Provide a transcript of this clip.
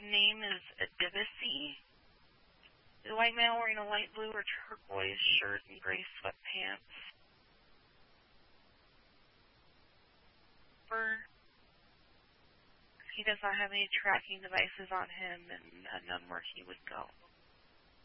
name is Adivisi. The white male wearing a light blue or turquoise shirt and gray sweatpants. He does not have any tracking devices on him and none where he would go.